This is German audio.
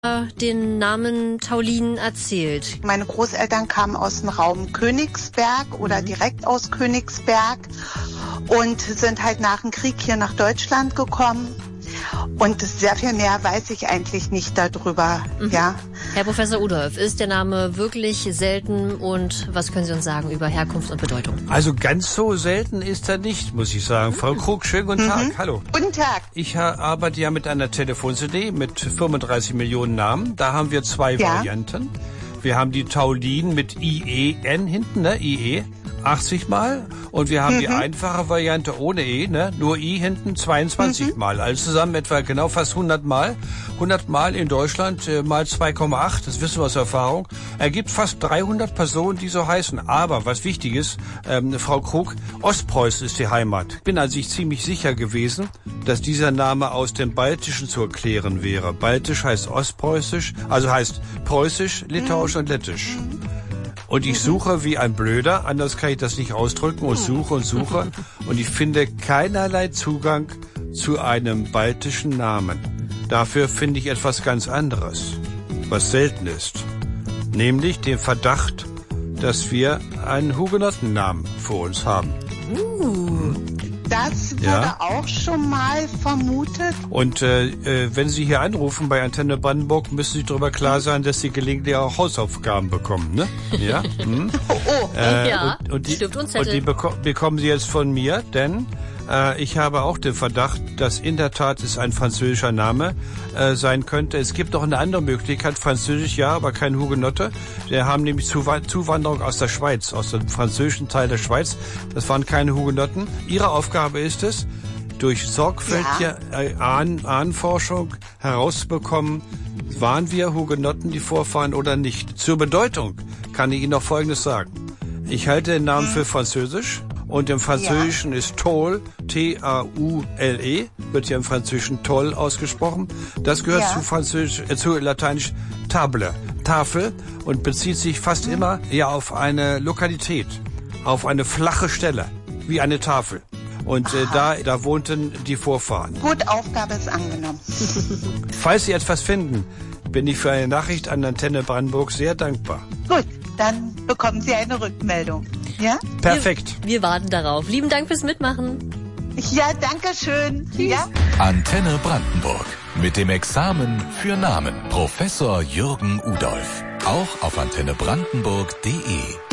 den Namen Taulin erzählt? Meine Großeltern kamen aus dem Raum Königsberg oder direkt aus Königsberg und sind halt nach dem Krieg hier nach Deutschland gekommen. Und sehr viel mehr weiß ich eigentlich nicht darüber, ja. Herr Professor Udolf, ist der Name wirklich selten und was können Sie uns sagen über Herkunft und Bedeutung? Also ganz so selten ist er nicht, muss ich sagen. Frau Krug, schönen guten Tag. Hallo. Guten Tag. Ich arbeite ja mit einer Telefon-CD mit 35 Millionen Namen. Da haben wir zwei Varianten. Wir haben die Taulin mit IEN hinten, ne? IE. 80 Mal und wir haben die einfache Variante ohne E, ne? Nur I hinten 22 Mal. Also zusammen etwa genau fast 100 Mal. 100 Mal in Deutschland mal 2,8, das wissen wir aus Erfahrung, ergibt fast 300 Personen, die so heißen. Aber was wichtig ist, Frau Krug, Ostpreußen ist die Heimat. Bin also ziemlich sicher gewesen, dass dieser Name aus dem Baltischen zu erklären wäre. Baltisch heißt Ostpreußisch, also heißt Preußisch, Litauisch und Lettisch. Und ich suche wie ein Blöder, anders kann ich das nicht ausdrücken, und suche und ich finde keinerlei Zugang zu einem baltischen Namen. Dafür finde ich etwas ganz anderes, was selten ist, nämlich den Verdacht, dass wir einen Hugenottennamen vor uns haben. Das wurde auch schon mal vermutet. Und wenn Sie hier anrufen bei Antenne Brandenburg, müssen Sie darüber klar sein, dass Sie gelegentlich auch Hausaufgaben bekommen, ne? Ja. Und die bekommen Sie jetzt von mir, denn ich habe auch den Verdacht, dass in der Tat es ein französischer Name sein könnte. Es gibt noch eine andere Möglichkeit, französisch ja, aber kein Hugenotte. Wir haben nämlich Zuwanderung aus der Schweiz, aus dem französischen Teil der Schweiz. Das waren keine Hugenotten. Ihre Aufgabe ist es, durch sorgfältige Ahnenforschung herauszubekommen, waren wir Hugenotten die Vorfahren oder nicht. Zur Bedeutung kann ich Ihnen noch Folgendes sagen. Ich halte den Namen für französisch. Und im Französischen ist Toll, T-A-U-L-E, wird ja im Französischen Toll ausgesprochen. Das gehört zu Lateinisch Table, Tafel, und bezieht sich fast immer auf eine Lokalität, auf eine flache Stelle, wie eine Tafel. Und da wohnten die Vorfahren. Gut, Aufgabe ist angenommen. Falls Sie etwas finden, bin ich für eine Nachricht an Antenne Brandenburg sehr dankbar. Gut, dann bekommen Sie eine Rückmeldung. Ja? Perfekt. Wir warten darauf. Lieben Dank fürs Mitmachen. Ja, danke schön. Ja? Antenne Brandenburg. Mit dem Examen für Namen. Professor Jürgen Udolf. Auch auf antennebrandenburg.de.